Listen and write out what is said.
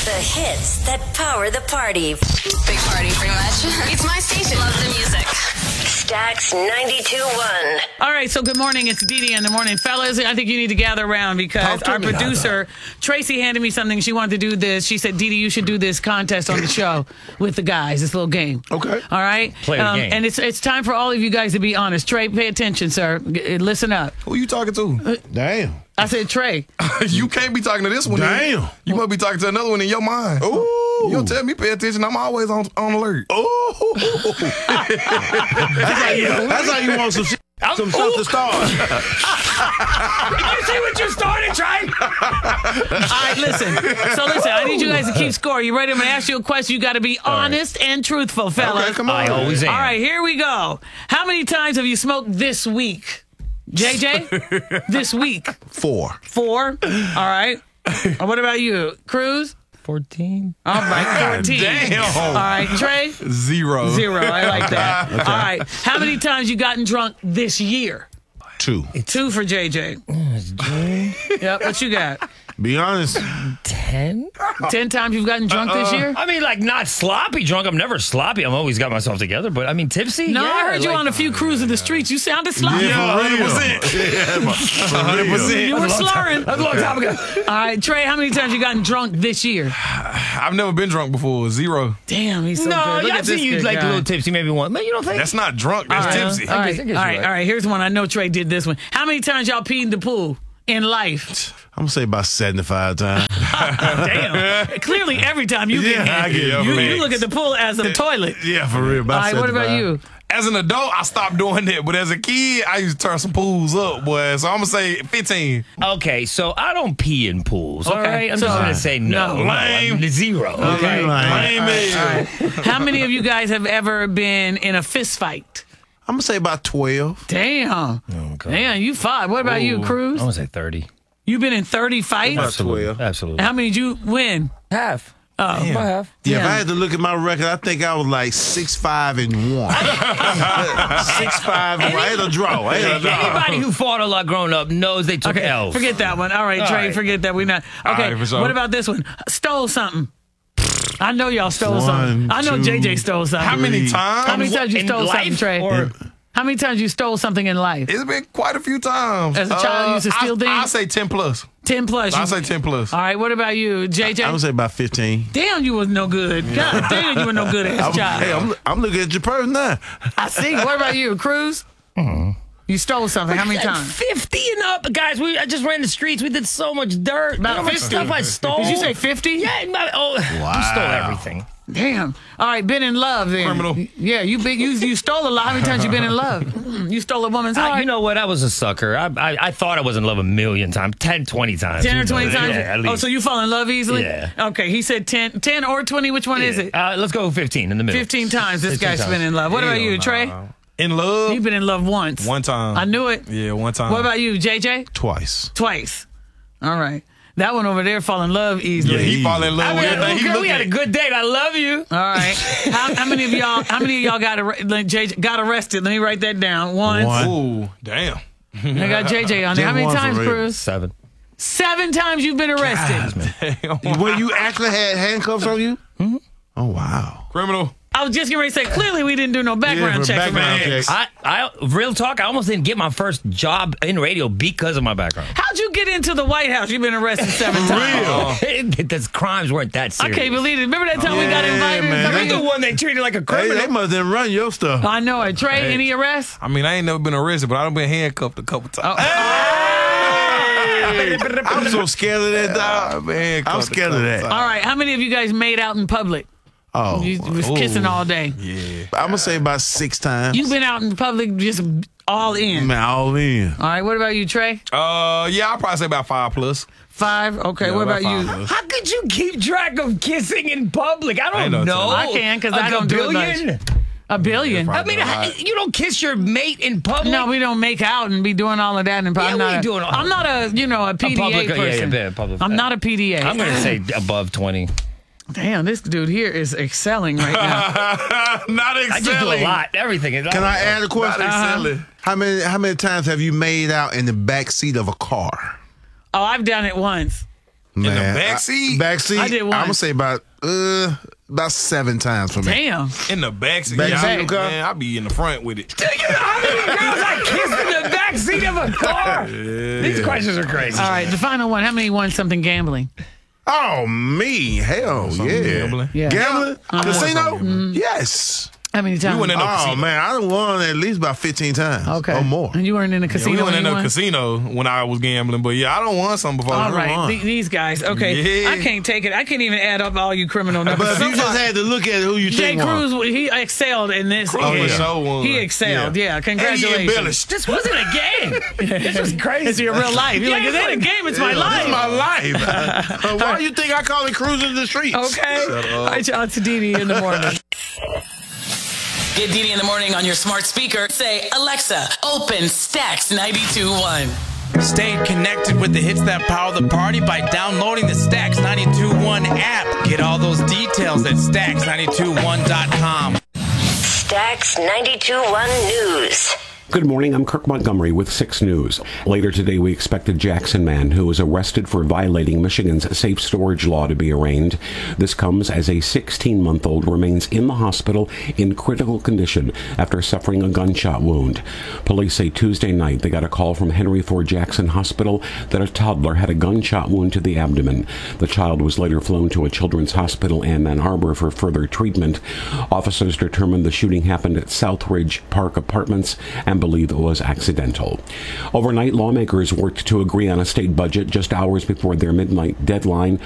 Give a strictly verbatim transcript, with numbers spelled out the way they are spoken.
The hits that power the party. Big party, pretty much. It's my station. Love the music. Stax ninety-two point one. All right, so good morning. It's Dee Dee in the morning. Fellas, I think you need to gather around because Talk to our me. producer, Tracy, handed me something. She wanted to do this. She said, Dee Dee, you should do this contest on the show with the guys, this little game. Okay. All right? Play the game. And it's it's time for all of you guys to be honest. Trey, pay attention, sir. G- listen up. Who you talking to? Damn. I said, Trey. You can't be talking to this one. Damn. You must be talking to another one in your mind. Ooh. You don't tell me pay attention. I'm always on on alert. Ooh. That's, how you, that's how you want some shit. Some stuff to start. You see what you started, Trey? All right, listen. So listen, I need you guys to keep score. You ready? I'm going to ask you a question. You got to be honest and truthful, fellas. Okay, come on. I always am. All right, here we go. How many times have you smoked this week? J J? This week? Four. Four? All right. What about you? Cruz? fourteen. All right, fourteen. Damn. All right, Trey? Zero. Zero. I like that. All right. How many times you gotten drunk this year? Two. Two for J J. Yep, what you got? Be honest. ten? Ten times you've gotten drunk this year? I mean, like, not sloppy drunk. I'm never sloppy. I'm always got myself together. But, I mean, tipsy? No, yeah, I heard you like- on a few cruises the streets. You sounded sloppy. Yeah, one hundred for percent. real. Yeah, for real. You were slurring. That's a long time ago. All right, Trey, how many times you gotten drunk this year? I've never been drunk before. Zero. Damn, he's so No, good. Look yeah, at I've seen this you, good like, guy. a little tipsy maybe one. Man, you don't think? That's not drunk. That's All right, tipsy. All I right, guess- I guess all you're right, right. all right. Here's one. I know Trey did this one. How many times y'all peed in the pool in life? I'm going to say about seventy-five times. Damn. Clearly, every time you Yeah, get I get in, it. you, you Facts. look at the pool as a toilet. Yeah, for real. All About right, what about seventy-five. you? As an adult, I stopped doing that. But as a kid, I used to turn some pools up, boy. So I'm going to say fifteen. Okay, so I don't pee in pools, all Okay, right? I'm so- just going to say no. No. no Lame. I'm zero. Okay. Lame. Lame. How many of you guys have ever been in a fist fight? I'm going to say about twelve. Damn. Okay. Damn, you fought. What about you, I'm Cruz? going to say thirty. You been in thirty fights? Absolutely. twelve. Absolutely. How many did you win? Half. Oh, About half. Yeah, if Yeah. I had to look at my record, I think I was like six five and one. six five and one. I had a draw. I had a draw. Anybody who fought a lot growing up knows they took Okay, L's. forget that one. All right, All Trey, right. forget that. We're not. Okay, right, for sure. what about this one? Stole something. I know y'all stole One, something. I know two, J J stole something. How many Three. times? How many times you In stole something, life Trey? or- How many times you stole something in life? It's been quite a few times. As a child, you used to steal I, things? I say ten plus. Ten plus. I You- say ten plus. All right, what about you, J J? I'm going to say about fifteen. Damn, you was no good. God damn, you were no good as I'm, a child. hey, I'm, I'm looking at your person now. I see. What about you, Cruz? You stole something. How many Like times? fifty and up, guys. We I just ran the streets. We did so much dirt. About you know how much fifty. stuff I stole. Did you say fifty? Yeah. My, oh, we stole everything. Damn. All right, been in love then. Criminal. Yeah, you been, you you stole a lot. How many times you been in love? Mm, You stole a woman's heart. I, you know what? I was a sucker. I, I I thought I was in love a million times, ten, twenty times. ten or You know, twenty times? Yeah, at least. Oh, so you fall in love easily? Yeah. Okay, he said ten, ten or twenty. Which one is it? Uh, let's go fifteen in the middle. fifteen times this fifteen guy's times. been in love. What about Hell you, nah. Trey? In love? You've been in love once. One time. I knew it. Yeah, one time. What about you, J J? Twice. Twice. All right. That one over there fall in love easily. Yeah, he fall in love I with went, everything. oh, He girl, look we had at. a good date. I love you. All right. How, how many of y'all? How many of y'all got ar- like, J J got arrested? Let me write that down. Once. One. Ooh, damn. I got J J on there. How many Just one times, for real. Cruz? Seven. Seven times you've been arrested. When you actually had handcuffs on you? Mm-hmm. Oh, wow. Criminal. I was just getting ready to say, clearly we didn't do no background Yeah, for checks background around here. checks. I, I, real talk, I almost didn't get my first job in radio because of my background. How'd you get into the White House? You've been arrested seven times. The crimes weren't that I serious. can't believe it. Remember that time we got Yeah, invited? man. Remember I'm the you- one they treated like a Hey, criminal. they must have run your stuff. I know it. Trey, any arrests? I mean, I ain't never been arrested, but I've been handcuffed a couple times. I'm so scared of that, dog. I've been handcuffed I'm a scared of couple that. times. All right. How many of you guys made out in public? Oh, You was kissing all day. Yeah. I'm gonna say about six times. You've been out in public just all in. Man, all in. All right. What about you, Trey? Uh, yeah, I'll probably say about five plus. Five. Okay. Yeah, what about about you? five plus. How could you keep track of kissing in public? I don't ain't no know. telling. I can, 'cause Like I don't a do it billion? much. A billion. Yeah, I mean, Right. how- you don't kiss your mate in public. No, we don't make out and be doing all of that. In public. Yeah, I'm we not a, doing all- I'm not a, you know, a P D A public- yeah, yeah, person. yeah, public- I'm not a P D A. I'm going to say above twenty. Damn, this dude here is excelling right now. Not I just do a excelling. lot. Everything. Can I add a question? Not excelling. How many how many times have you made out in the back seat of a car? Oh, I've done it once. Man, back I- seat? back seat. I did I'm once. gonna say about uh about seven times for me. Damn. In the backseat. Back yeah, seat I, of the car? man, I be in the front with it. How many girls I kissed in the back seat of a car? These questions are crazy. All right, the final one. How many won something gambling? Oh me, hell Something yeah. gambling? Yeah. Gambling? Casino? Something Yes. How many times? We went in no Oh casino. man, I done won at least about fifteen times. Okay. Or more. And you weren't in a Yeah, casino we went when in you a won? casino when I was gambling, but yeah, I don't want something before. All I right, won. th- these guys. Okay, Yeah. I can't take it. I can't even add up all you criminal numbers. But if you just had to look at who you Jay think won. Cruz, he excelled in this. Oh, game. for sure won. He excelled. Yeah, And he congratulations. embellished. This wasn't a game. This was crazy. It's your real life. You're like, it ain't a game. It's my Yeah, life. This is my life. Uh, Why do you think I call it cruising the streets? Okay. All right, y'all. It's Dee Dee in the morning. Get Dee Dee in the morning on your smart speaker. Say, Alexa, open Stacks ninety-two point one. Stay connected with the hits that power the party by downloading the Stacks ninety-two point one app. Get all those details at stacks ninety-two one dot com. Stacks ninety-two point one News. Good morning, I'm Kirk Montgomery with six News. Later today, we expect a Jackson man who was arrested for violating Michigan's safe storage law to be arraigned. This comes as a sixteen-month-old remains in the hospital in critical condition after suffering a gunshot wound. Police say Tuesday night they got a call from Henry Ford Jackson Hospital that a toddler had a gunshot wound to the abdomen. The child was later flown to a children's hospital in Ann Arbor for further treatment. Officers determined the shooting happened at Southridge Park Apartments and believe it was accidental. Overnight, lawmakers worked to agree on a state budget just hours before their midnight deadline